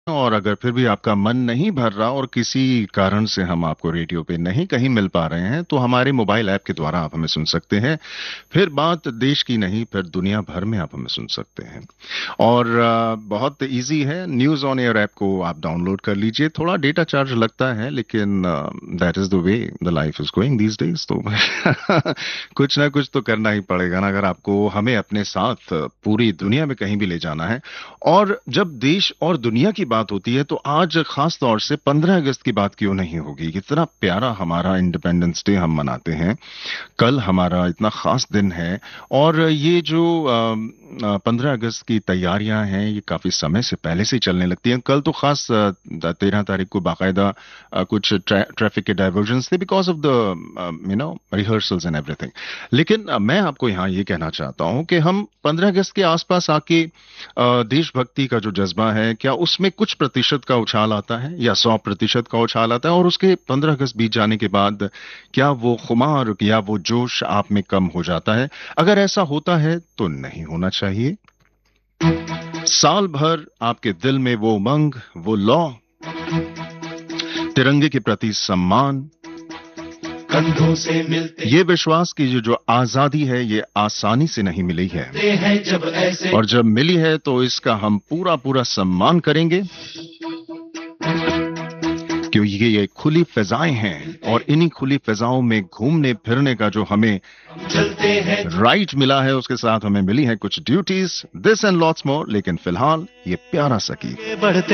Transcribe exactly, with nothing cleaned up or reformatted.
और अगर फिर भी आपका मन नहीं भर रहा और किसी कारण से हम आपको रेडियो पे नहीं कहीं मिल पा रहे हैं, तो हमारे मोबाइल ऐप के द्वारा आप हमें सुन सकते हैं। फिर बात देश की नहीं, फिर दुनिया भर में आप हमें सुन सकते हैं। और अ, बहुत इजी है। न्यूज ऑन एयर ऐप को आप डाउनलोड कर लीजिए। थोड़ा डेटा चार्ज लगता है, लेकिन that is the way the life is going these days. तो कुछ ना कुछ तो करना ही पड़ेगा ना, अगर आपको हमें अपने साथ पूरी दुनिया में कहीं भी ले जाना है। और जब देश और दुनिया की बात होती है, तो आज खास तौर से पंद्रह अगस्त की बात क्यों नहीं होगी। कितना प्यारा हमारा इंडिपेंडेंस डे हम मनाते हैं। कल हमारा इतना खास दिन है। और ये जो पंद्रह अगस्त की तैयारियां हैं, ये काफी समय से पहले से ही चलने लगती हैं। कल तो खास तेरह तारीख को बाकायदा अ, कुछ ट्रै, ट्रैफिक के डाइवर्जन थे because of the you know rehearsals and everything. लेकिन अ, मैं आपको यहाँ ये कहना चाहता हूँ कि हम पंद्रह अगस्त के आसपास आके अ, देशभक्ति का जो जज्बा है, क्या उसमें कुछ प्रतिशत का उछाल आता है या सौ प्रतिशत का उछाल आता है? और उसके पंद्रह अगस्त बीत जाने के बाद क्या वो खुमार या वो जोश आप में कम हो जाता है? अगर ऐसा होता है तो नहीं होना चाहिए। साल भर आपके दिल में वो उमंग, वो लौ, तिरंगे के प्रति सम्मान, कंधों से मिलते ये विश्वास की जो, जो आजादी है, ये आसानी से नहीं मिली है। हैं जब ऐसे और जब मिली है तो इसका हम पूरा पूरा सम्मान करेंगे, क्योंकि ये ये खुली फिजाएं हैं। और इन्हीं खुली फिजाओं में घूमने फिरने का जो हमें चलते हैं राइट मिला है, उसके साथ हमें मिली है कुछ duties, this and lots more. लेकिन फिलहाल ये प्यारा सा गीत। बढ़ते